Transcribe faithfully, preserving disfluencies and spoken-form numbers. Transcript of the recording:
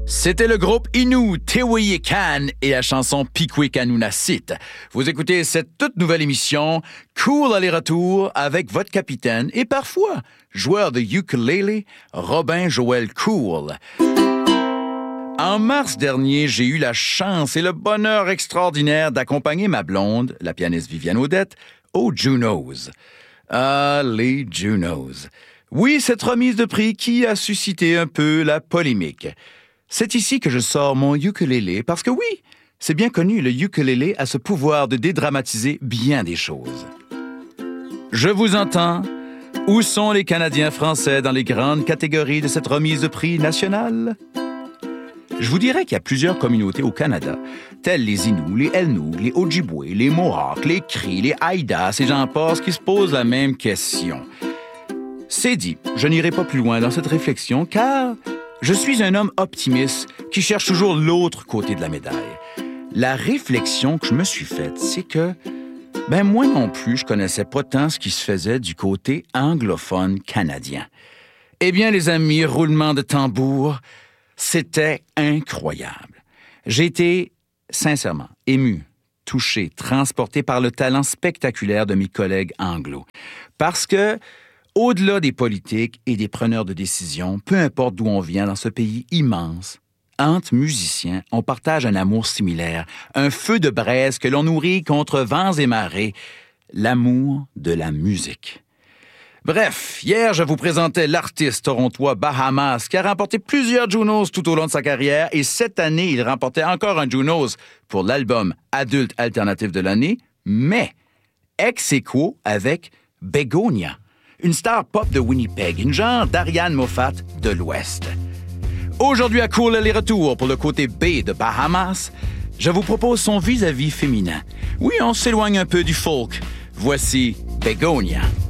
C'était le groupe Innu, Tewi Kan et la chanson Pikwik Anunassit. Vous écoutez cette toute nouvelle émission Cool aller-retour avec votre capitaine et parfois joueur de ukulélé, Robin Joël Cool. En mars dernier, j'ai eu la chance et le bonheur extraordinaire d'accompagner ma blonde, la pianiste Viviane Audette, aux Junos. Ah, les Junos. Oui, cette remise de prix qui a suscité un peu la polémique. C'est ici que je sors mon ukulélé parce que oui, c'est bien connu, le ukulélé a ce pouvoir de dédramatiser bien des choses. Je vous entends. Où sont les Canadiens français dans les grandes catégories de cette remise de prix nationale? Je vous dirais qu'il y a plusieurs communautés au Canada, telles les Inuits, les Elnougs, les Ojibwe, les Mohawks, les Cris, les Haïdas, et j'en passe, qui se posent la même question. C'est dit, je n'irai pas plus loin dans cette réflexion car je suis un homme optimiste qui cherche toujours l'autre côté de la médaille. La réflexion que je me suis faite, c'est que, ben moi non plus, je connaissais pas tant ce qui se faisait du côté anglophone canadien. Eh bien, les amis, roulement de tambour, c'était incroyable. J'ai été, sincèrement, ému, touché, transporté par le talent spectaculaire de mes collègues anglo. Parce que, au-delà des politiques et des preneurs de décision, peu importe d'où on vient dans ce pays immense, entre musiciens, on partage un amour similaire, un feu de braise que l'on nourrit contre vents et marées, l'amour de la musique. Bref, hier, je vous présentais l'artiste torontois Bahamas qui a remporté plusieurs Junos tout au long de sa carrière et cette année, il remportait encore un Junos pour l'album adulte alternatif de l'année, mais ex aequo avec Begonia, une star pop de Winnipeg, une genre d'Ariane Moffat de l'Ouest. Aujourd'hui à Cool aller-retour pour le côté B de Bahamas, je vous propose son vis-à-vis féminin. Oui, on s'éloigne un peu du folk. Voici Begonia.